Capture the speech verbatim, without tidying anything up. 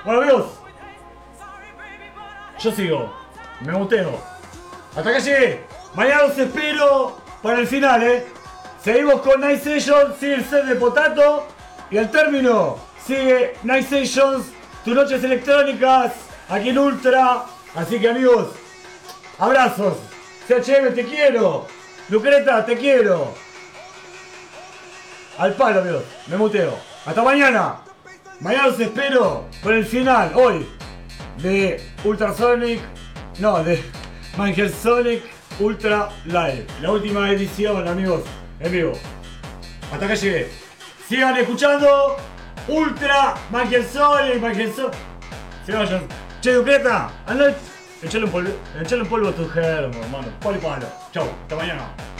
Bueno amigos, yo sigo, me muteo. Hasta acá llegué. Mañana los espero para el final, eh. Seguimos con Night Sessions, sigue el set de Potato. Y al término sigue Night Sessions, tus noches electrónicas, aquí en Ultra. Así que amigos, abrazos. C H M te quiero. Lucreta te quiero. Al palo amigos, me muteo. Hasta mañana. Mañana los espero con el final, hoy, de Ultrasonic, no, de Manchelsonic Ultra Live. La última edición, amigos, en vivo. Hasta acá llegué. Sigan escuchando Ultra Manchelsonic, Manchelsonic. Se vayan. Che, Duqueta, anda, echale un polvo, echale un polvo a tu germo, hermano. Palo y palo. Chau, hasta mañana.